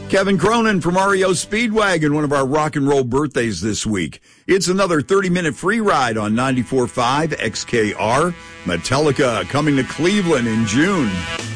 Kevin Cronin from REO Speedwagon, one of our rock and roll birthdays this week. It's another 30-minute free ride on 94.5 XKR. Metallica coming to Cleveland in June.